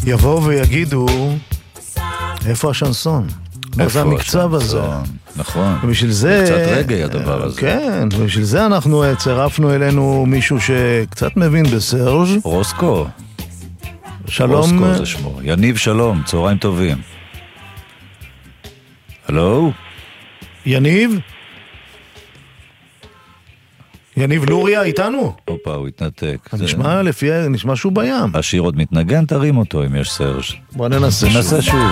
יבואו ויגידו, איפה השנסון? מה זה המקצב הזה? נכון. ובשביל זה... קצת רגעי הדבר הזה. כן, ובשביל זה אנחנו צירפנו אלינו מישהו שקצת מבין בסרג'. רוסקו. שלום. רוסקו זה שמו. יניב שלום, צהריים טובים. הלו? יניב? יניב לוריה איתנו? הופה, הוא התנתק. נשמע שהוא בים. השיר עוד מתנגן, תרים אותו אם יש סרג'. בוא ננסה שוב. ננסה שוב.